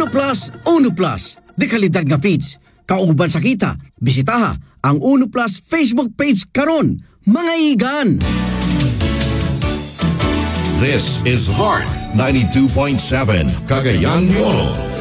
Plus, Uno Plus. Di kalidad nga feeds. Kauban sa kita, bisitaha ang Uno Plus Facebook page karon. Mga igan! This is Heart 92.7 Cagayan de Oro.